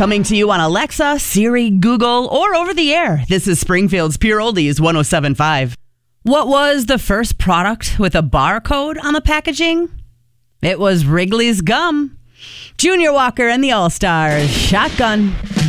Coming to you on Alexa, Siri, Google, or over the air. This is Springfield's Pure Oldies 107.5. What was the first product with a barcode on the packaging? It was Wrigley's Gum. Junior Walker and the All-Stars, Shotgun.